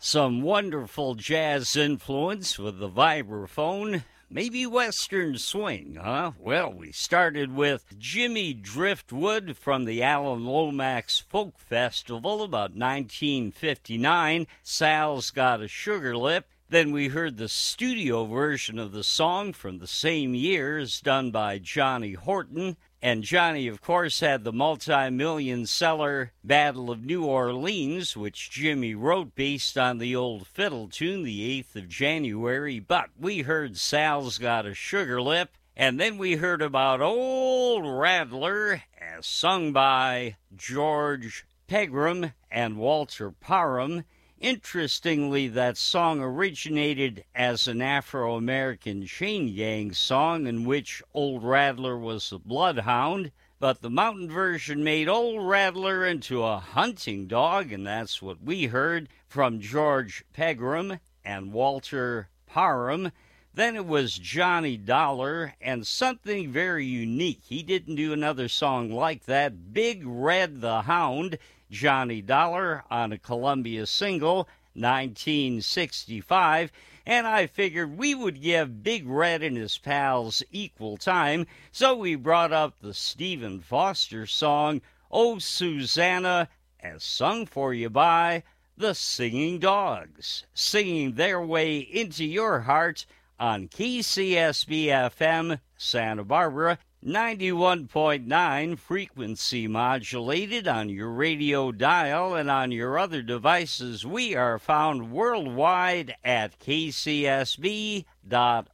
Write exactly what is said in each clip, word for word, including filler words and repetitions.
Some wonderful jazz influence with the vibraphone. Maybe Western swing, huh? Well, we started with Jimmy Driftwood from the Alan Lomax Folk Festival about nineteen fifty-nine. Sal's Got a Sugar Lip. Then we heard the studio version of the song from the same year as done by Johnny Horton. And Johnny, of course, had the multi-million seller Battle of New Orleans, which Jimmy wrote based on the old fiddle tune, the eighth of January. But we heard Sal's Got a Sugar Lip, and then we heard about Old Rattler, as sung by George Pegram and Walter Parham. Interestingly, that song originated as an Afro-American chain gang song in which Old Rattler was a bloodhound, but the mountain version made Old Rattler into a hunting dog, and that's what we heard from George Pegram and Walter Parham. Then it was Johnny Dollar, and something very unique. He didn't do another song like that. Big Red the Hound, Johnny Dollar on a Columbia single, nineteen sixty-five, and I figured we would give Big Red and his pals equal time, so we brought up the Stephen Foster song, Oh Susanna, as sung for you by the Singing Dogs, singing their way into your heart on K C S B F M Santa Barbara, ninety-one point nine frequency modulated on your radio dial, and on your other devices we are found worldwide at k c s b dot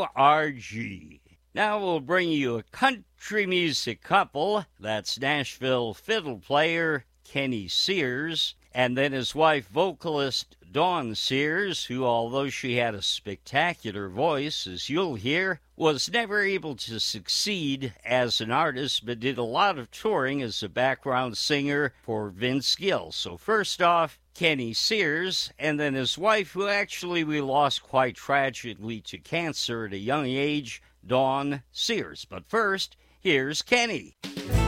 org. Now we'll bring you a country music couple. That's Nashville fiddle player Kenny Sears, and then his wife vocalist Dawn Sears, who, although she had a spectacular voice, as you'll hear, was never able to succeed as an artist, but did a lot of touring as a background singer for Vince Gill. So first off, Kenny Sears, and then his wife, who actually we lost quite tragically to cancer at a young age, Dawn Sears. But first, here's Kenny.